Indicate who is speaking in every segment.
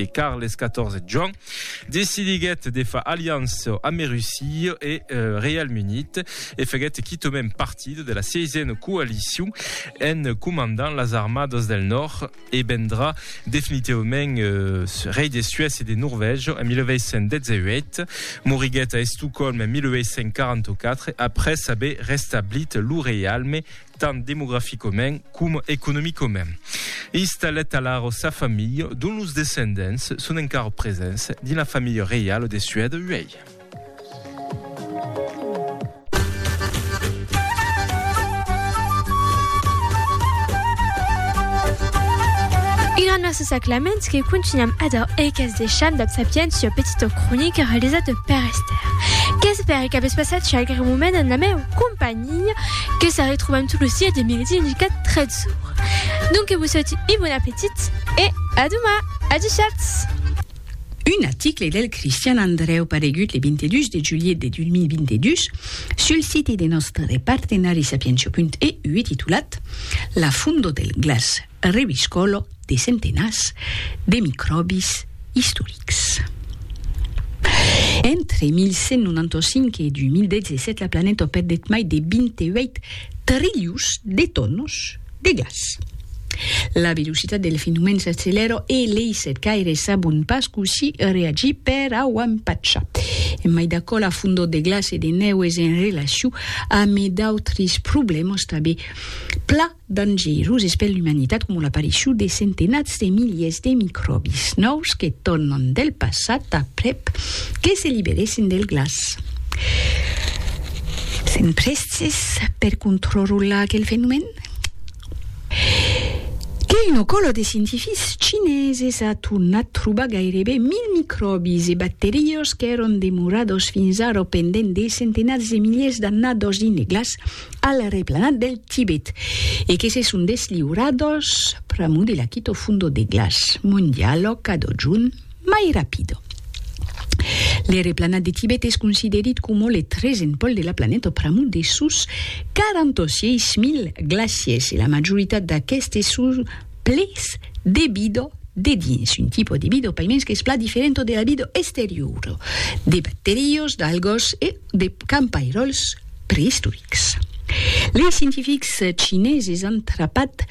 Speaker 1: che Carles XIV John decidiget de fa allianza amb Russia e Real Munit e feget quitomem partit de la 6e coalition en commandant las armadas del Nord e vendrà definitivament rei de Suècia e de Norvège en 1918, moriguet a Estocolm en 1944 après s'aver restablit l'Urealme tant démographiquement comme économiquement. Installet alors sa famille, dont les descendants sont encore présents dans la famille réelle de Suède UEI.
Speaker 2: Il en a ce sacrament qui continue à dar eques de cham d'ab sapiens sur petite chronique réalisée de Père Esther. Qu'espère qu'avait se passé chaque moment dans la même compagnie, que ça retrouve tout le ciel des méridiens du 4 très sourd. Donc, je vous souhaite un bon appétit et à demain, à du chat.
Speaker 3: Un article del Cristian Andreu paregut le 22 de juillet de 2022 sul site de nostre partenari sapiencio.eu titulat La fundo del glas reviscolo de centenars de microbis històrics. Entre 1195 et 2017, la planète a perdet mai de 28 trilions de tonnes de glaç. La velocitat del fenomen s'accelera e l'ei cercaire sabon pas così reagir per a empatxar. Mai d'acò la fundo de glaç e de neu és en relació amb d'autres problemes també pla dangerosos per l'humanitat com l'aparició de centenars de miliers de microbis nous que tornen del passat a prep que se liberessin del glaç. Sen prestes per controlar aquell fenomen? Un colo de científics xineses ha tornat a trobar gairebé 1.000 microbis i bacteris que eren demorados fins ara pendent de centenars de milers d'annados d'ineglas al replanat del Tibet e que se són deslliurados pramunt de l'Akito fundo de glaç mundial cada juny mai rapido. Le replanat de Tibet és considerat com el 3è pol de la planeta pramunt de sus 46.000 glaciers e la majoritat d'aquestes són ples de vida de dins, un tipus de vida paiments que és pla diferent de la vida exterior, de bacteris, d'algos e de campairols prehistòrics. Les científics xineses han atrapat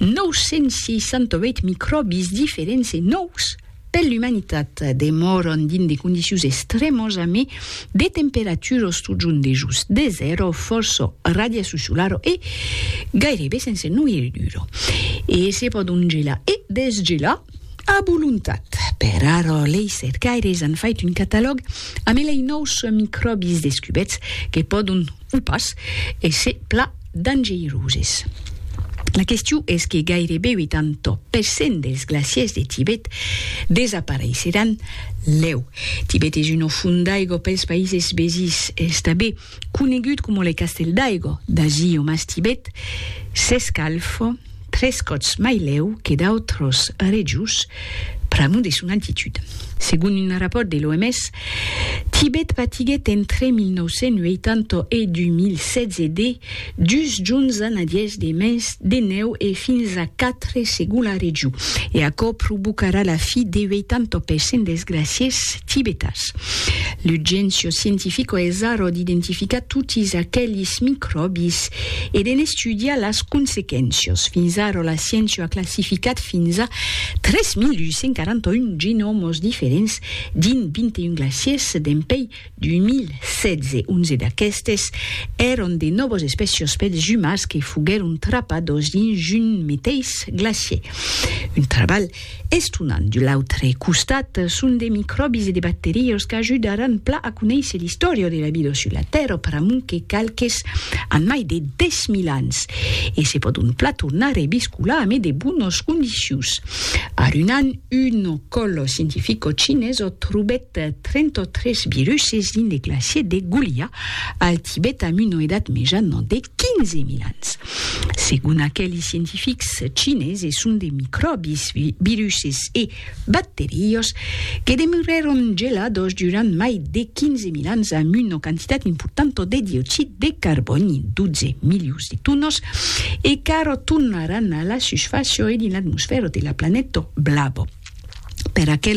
Speaker 3: 968 microbis diferents i nous per l'humanitat demoren dins de condicions extremes a més de temperatures tot junt de just de zero, força radiació solar e gairebé sense nourritura. E se poden gelar e desgelar a voluntat. Per ara, les cercaires han fet un catalog amb els nous microbis descoberts que poden o pas ser pla dangeroses. La qüestió és que gairebé 80% dels glaciers de Tibet desapareixeran l'eu. Tibet és una font d'aigua pels països veïns. És també conegut com el castell d'aigua. D'ací o més Tibet s'escalfa 3 cops mai l'eu que d'altres regions pramunt de son altitud. Segons un rapport de l'OMS, Tibet patiguet entre 1980 i 2016 de 2 junts anadies de més de neu e fins a 4 segons la regió. E això provocarà la fi de 80% dels glaciers tibetans. L'urgència científica és ara d'identificar tots aquells microbis e d'estudiar les conseqüències. Fins ara la ciència ha classificat fins a 3.841 genomes diferents dins 21 glaciers d'empei 2016. 11 d'aquestes eren de noves espècies pels humans que fogueren atrapades dins un mateix glacier. Un treball estonant. De l'altre costat són de microbis i de bacteris que ajudaran pla a conèixer l'història de la vida sur la Terra pramunt que calques en mai de 10.000 anys e se poden pla tornar a reviscular amb de bones condicions. A un any, un col científic xinès ha trobat 33 viruses dins de glacier de Gulia al Tibet amb una edat mitjana de 15.000 anys. Segons aquells científics xinesos, són de microbis, viruses i bacteris que demoraren gelados durant mai de 15.000 anys amb una quantitat important de diòxid de carboni, 12 milions de tones, e que ara tornaran a la superfície i dins l'atmosfera de la planeta blava. Per aquell